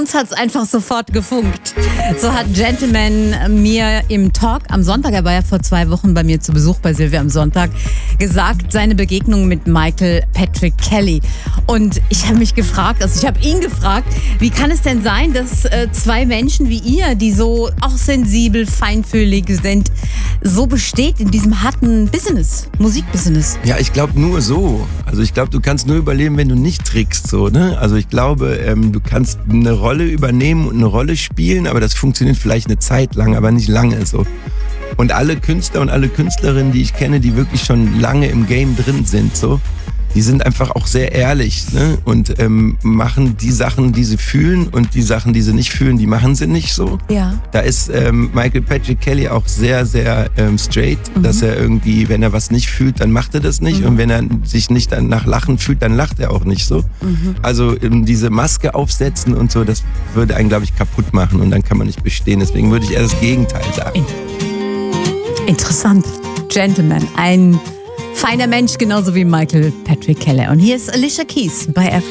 uns hat es einfach sofort gefunkt. So hat Gentleman mir im Talk am Sonntag, er war ja vor 2 Wochen bei mir zu Besuch bei Silvia am Sonntag, gesagt, seine Begegnung mit Michael Patrick Kelly. Und ich habe mich gefragt, also ich habe ihn gefragt, wie kann es denn sein, dass 2 Menschen wie ihr, die so auch sensibel, feinfühlig sind, so besteht in diesem harten Business, Musikbusiness? Ja, ich glaube nur so. Also ich glaube, du kannst nur überleben, wenn du nicht trickst, so, ne? Also ich glaube, du kannst eine Rolle übernehmen und eine Rolle spielen, aber das funktioniert vielleicht eine Zeit lang, aber nicht lange so. Und alle Künstler und alle Künstlerinnen, die ich kenne, die wirklich schon lange im Game drin sind, so, die sind einfach auch sehr ehrlich, ne? Und machen die Sachen, die sie fühlen, und die Sachen, die sie nicht fühlen, die machen sie nicht so. Ja. Da ist Michael Patrick Kelly auch sehr, sehr straight, dass er irgendwie, wenn er was nicht fühlt, dann macht er das nicht. Und wenn er sich nicht danach lachen fühlt, dann lacht er auch nicht so. Also diese Maske aufsetzen und so, das würde einen, glaube ich, kaputt machen, und dann kann man nicht bestehen. Deswegen würde ich eher das Gegenteil sagen. Interessant. Gentleman, ein feiner Mensch, genauso wie Michael Patrick Kelly. Und hier ist Alicia Keys bei